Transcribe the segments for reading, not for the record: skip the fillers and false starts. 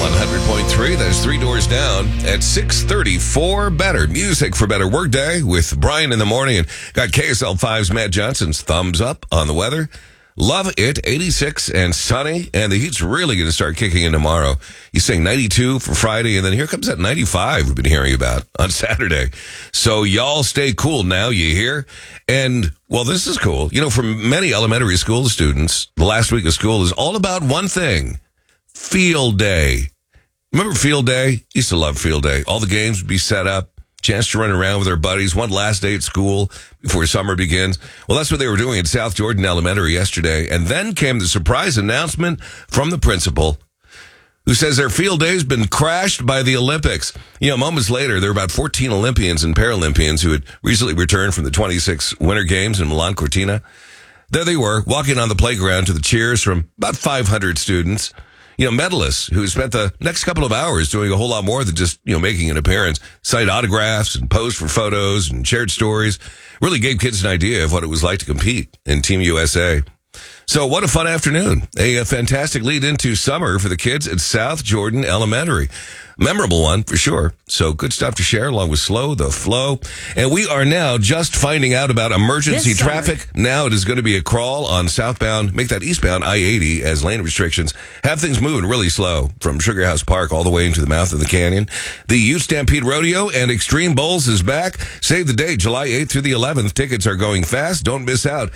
100.3. That's Three Doors Down at 6:34. Better music for better workday with Brian in the morning. And got KSL 5's Matt Johnson's thumbs up on the weather. Love it. 86 and sunny. And the heat's really going to start kicking in tomorrow. He's saying 92 for Friday. And then here comes that 95 we've been hearing about on Saturday. So y'all stay cool now, you hear? And, well, this is cool. You know, for many elementary school students, the last week of school is all about one thing. Field day. Remember field day? Used to love field day. All the games would be set up. Chance to run around with our buddies. One last day at school before summer begins. Well, that's what they were doing at South Jordan Elementary yesterday. And then came the surprise announcement from the principal, who says their field day's been crashed by the Olympics. You know, moments later, there were about 14 Olympians and Paralympians who had recently returned from the 26 Winter Games in Milan Cortina. There they were, walking on the playground to the cheers from about 500 students. You know, medalists who spent the next couple of hours doing a whole lot more than just, you know, making an appearance, signed autographs and posed for photos and shared stories. Really gave kids an idea of what it was like to compete in Team USA. So what a fun afternoon. A fantastic lead into summer for the kids at South Jordan Elementary. Memorable one, for sure. So good stuff to share along with Slow the Flow. And we are now just finding out about emergency traffic. Now it is going to be a crawl on southbound, make that eastbound I-80 as lane restrictions have things moving really slow from Sugar House Park all the way into the mouth of the canyon. The Ute Stampede Rodeo and Extreme Bowls is back. Save the date, July 8th through the 11th. Tickets are going fast. Don't miss out.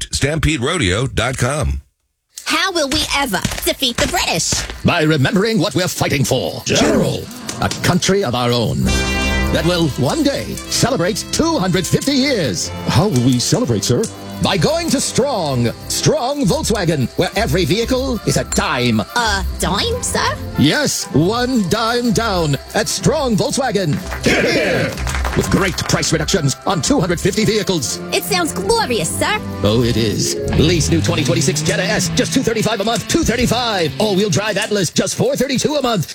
UteStampedeRodeo.com. How will we ever defeat the British? By remembering what we're fighting for. General, a country of our own that will one day celebrate 250 years. How will we celebrate, sir? By going to Strong Volkswagen, where every vehicle is a dime. A dime, sir? Yes, one dime down at Strong Volkswagen. Here! With great price reductions on 250 vehicles. It sounds glorious, sir. Oh, it is. Lease new 2026 Jetta S, just $235 a month, $235. All-wheel drive Atlas, just $432 a month.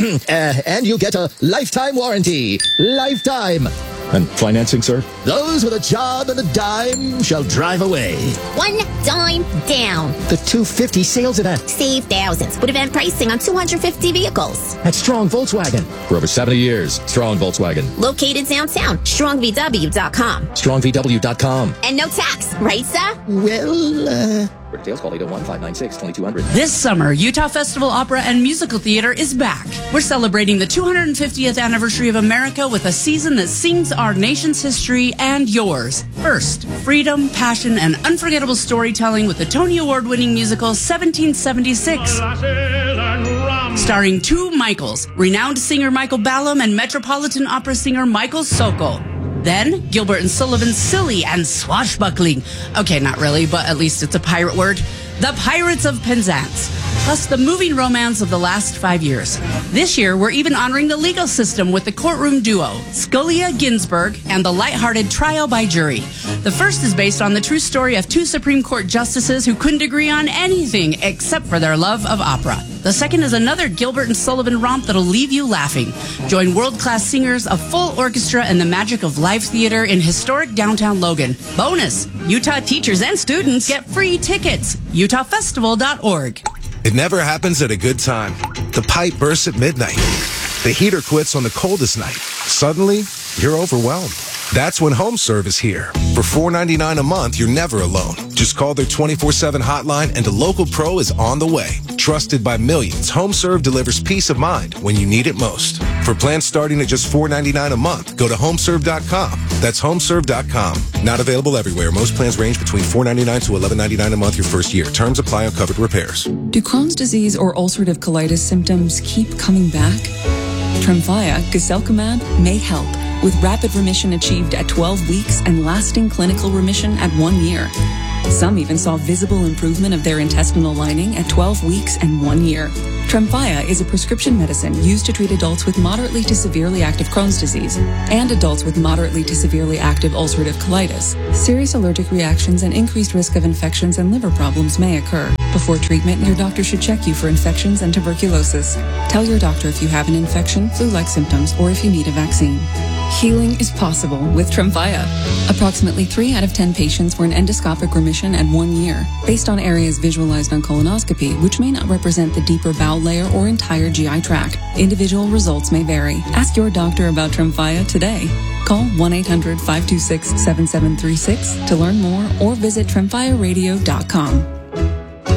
And you get a lifetime warranty. Lifetime. And financing, sir? Those with a job and a dime shall drive away. One dime down. The 250 sales event. Save thousands with event pricing on 250 vehicles. At Strong Volkswagen. For over 70 years, Strong Volkswagen. Located downtown, strongvw.com. Strongvw.com. And no tax, right, sir? Well, For details, call 801-596-2200. This summer, Utah Festival Opera and Musical Theater is back. We're celebrating the 250th anniversary of America with a season that sings our nation's history and yours. First, freedom, passion, and unforgettable storytelling with the Tony Award-winning musical 1776. Starring two Michaels, renowned singer Michael Ballum and Metropolitan Opera singer Michael Sokol. Then, Gilbert and Sullivan's silly and swashbuckling. Okay, not really, but at least it's a pirate word. The Pirates of Penzance. Plus the moving romance of the last 5 years. This year, we're even honoring the legal system with the courtroom duo, Scalia Ginsburg and the lighthearted Trial by Jury. The first is based on the true story of two Supreme Court justices who couldn't agree on anything except for their love of opera. The second is another Gilbert and Sullivan romp that'll leave you laughing. Join world-class singers, a full orchestra, and the magic of live theater in historic downtown Logan. Bonus, Utah teachers and students get free tickets. UtahFestival.org. It never happens at a good time. The pipe bursts at midnight. The heater quits on the coldest night. Suddenly, you're overwhelmed. That's when HomeServe is here. For $4.99 a month, you're never alone. Just call their 24/7 hotline and a local pro is on the way. Trusted by millions, HomeServe delivers peace of mind when you need it most. For plans starting at just $4.99 a month, go to HomeServe.com. That's HomeServe.com. Not available everywhere. Most plans range between $4.99 to $11.99 a month your first year. Terms apply on covered repairs. Do Crohn's disease or ulcerative colitis symptoms keep coming back? Tremfya, guselkumab, may help, with rapid remission achieved at 12 weeks and lasting clinical remission at 1 year. Some even saw visible improvement of their intestinal lining at 12 weeks and 1 year. Tremfya is a prescription medicine used to treat adults with moderately to severely active Crohn's disease and adults with moderately to severely active ulcerative colitis. Serious allergic reactions and increased risk of infections and liver problems may occur. Before treatment, your doctor should check you for infections and tuberculosis. Tell your doctor if you have an infection, flu-like symptoms, or if you need a vaccine. Healing is possible with Tremfya. Approximately 3 out of 10 patients were in endoscopic remission at 1 year, based on areas visualized on colonoscopy, which may not represent the deeper bowel layer or entire GI tract. Individual results may vary. Ask your doctor about Tremfya today. Call 1-800-526-7736 to learn more or visit TremfyaRadio.com.